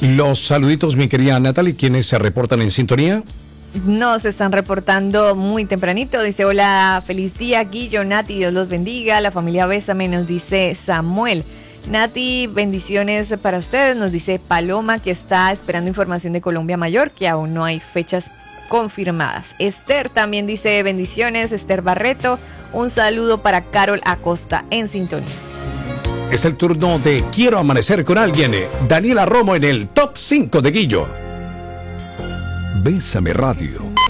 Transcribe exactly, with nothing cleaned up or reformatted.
Los saluditos, mi querida Natalie, ¿quiénes se reportan en sintonía? Nos están reportando muy tempranito. Dice, hola, feliz día, Guillo, Nati, Dios los bendiga. La familia Bésame, nos dice Samuel. Nati, bendiciones para ustedes, nos dice Paloma, que está esperando información de Colombia Mayor, que aún no hay fechas confirmadas. Esther también dice bendiciones, Esther Barreto. Un saludo para Carol Acosta en sintonía. Es el turno de Quiero Amanecer con Alguien. Daniela Romo en el Top cinco de Guillo. Bésame Radio.